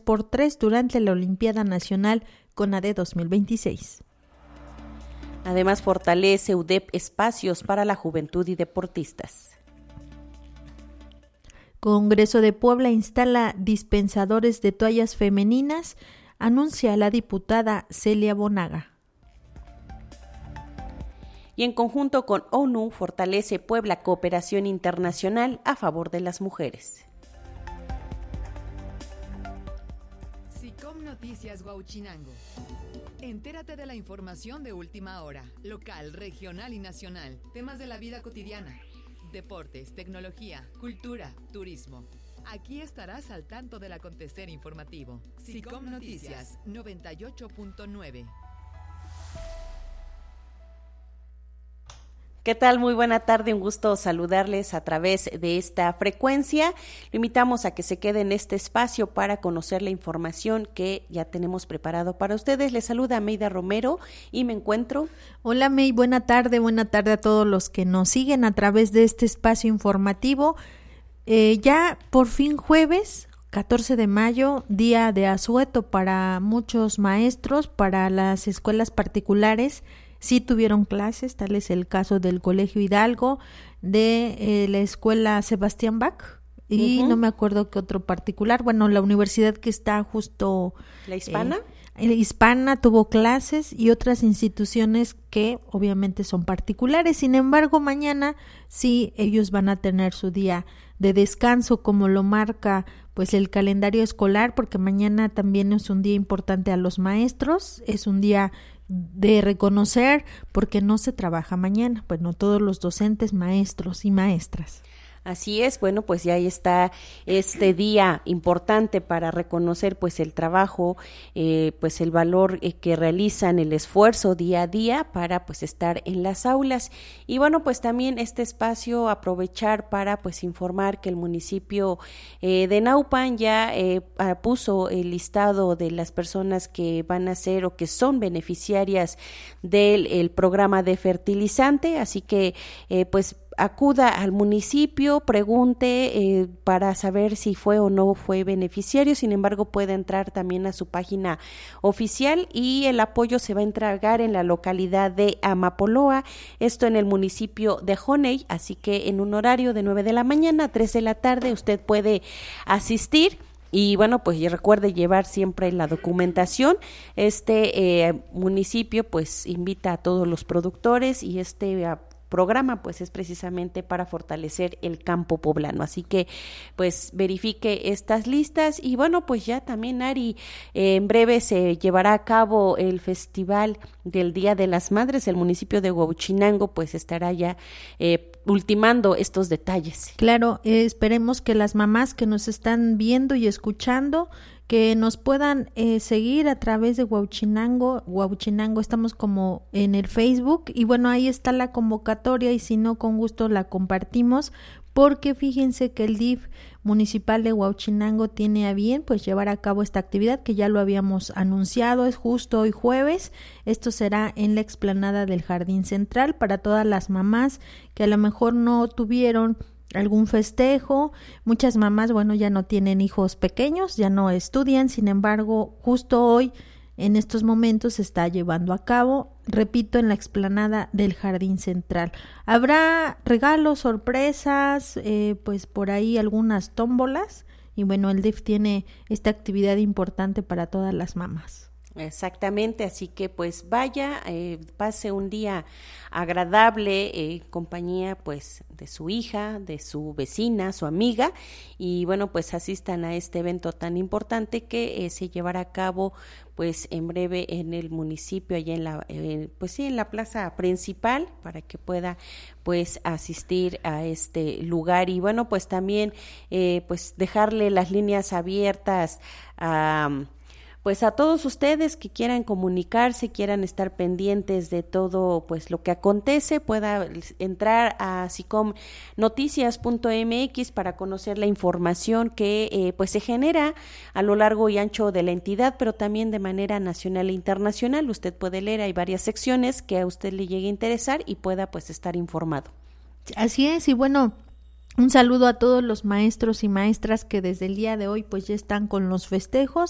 2x3 durante la Olimpiada Nacional CONADE 2026. Además, fortalece UDEP espacios para la juventud y deportistas. Congreso de Puebla instala dispensadores de toallas femeninas, anuncia la diputada Celia Bonaga. Y en conjunto con ONU, fortalece Puebla cooperación internacional a favor de las mujeres. SICOM Noticias Huauchinango. Entérate de la información de última hora, local, regional y nacional, temas de la vida cotidiana, deportes, tecnología, cultura, turismo. Aquí estarás al tanto del acontecer informativo. SICOM Noticias 98.9. ¿Qué tal? Muy buena tarde, un gusto saludarles a través de esta frecuencia. Lo invitamos a que se quede en este espacio para conocer la información que ya tenemos preparado para ustedes. Les saluda Meida Romero y me encuentro... Hola May, buena tarde a todos los que nos siguen a través de este espacio informativo. Ya por fin jueves, 14 de mayo, día de asueto para muchos maestros, para las escuelas particulares. Sí tuvieron clases, tal es el caso del Colegio Hidalgo, de la escuela Sebastián Bach y no me acuerdo qué otro particular. Bueno, la universidad que está justo... ¿La Hispana? La Hispana tuvo clases y otras instituciones que obviamente son particulares. Sin embargo, mañana sí ellos van a tener su día de descanso, como lo marca pues el calendario escolar, porque mañana también es un día importante a los maestros, es un día de reconocer porque no se trabaja mañana, bueno, todos los docentes, maestros y maestras. Así es, bueno, pues ya ahí está este día importante para reconocer pues el trabajo, pues el valor que realizan, el esfuerzo día a día para pues estar en las aulas. Y bueno, pues también este espacio aprovechar para pues informar que el municipio de Naupan ya puso el listado de las personas que van a ser o que son beneficiarias del programa de fertilizante, así que pues acuda al municipio, pregunte para saber si fue o no fue beneficiario. Sin embargo, puede entrar también a su página oficial y el apoyo se va a entregar en la localidad de Amapoloa, esto en el municipio de Joney, así que en un horario de 9 de la mañana a 3 de la tarde usted puede asistir. Y bueno, pues recuerde llevar siempre la documentación. Este municipio pues invita a todos los productores y programa pues es precisamente para fortalecer el campo poblano, así que pues verifique estas listas. Y bueno, pues ya también, Ari, en breve se llevará a cabo el festival del Día de las Madres. El municipio de Huauchinango pues estará ya ultimando estos detalles. Claro, esperemos que las mamás que nos están viendo y escuchando que nos puedan seguir a través de Huauchinango, estamos como en el Facebook y bueno, ahí está la convocatoria y si no, con gusto la compartimos, porque fíjense que el DIF municipal de Huauchinango tiene a bien pues llevar a cabo esta actividad que ya lo habíamos anunciado, es justo hoy jueves. Esto será en la explanada del Jardín Central para todas las mamás que a lo mejor no tuvieron algún festejo. Muchas mamás, bueno, ya no tienen hijos pequeños, ya no estudian, sin embargo, justo hoy, en estos momentos, se está llevando a cabo, repito, en la explanada del Jardín Central. Habrá regalos, sorpresas, pues por ahí algunas tómbolas, y bueno, el DIF tiene esta actividad importante para todas las mamás. Exactamente, así que pues vaya, pase un día agradable en compañía pues de su hija, de su vecina, su amiga, y bueno, pues asistan a este evento tan importante que se llevará a cabo pues en breve en el municipio, allá en la pues sí, en la plaza principal, para que pueda pues asistir a este lugar. Y bueno, pues también pues dejarle las líneas abiertas pues a todos ustedes que quieran comunicarse, quieran estar pendientes de todo pues lo que acontece, pueda entrar a sicomnoticias.mx para conocer la información que pues se genera a lo largo y ancho de la entidad, pero también de manera nacional e internacional. Usted puede leer, hay varias secciones que a usted le llegue a interesar y pueda pues estar informado. Así es, y bueno, un saludo a todos los maestros y maestras que desde el día de hoy pues ya están con los festejos.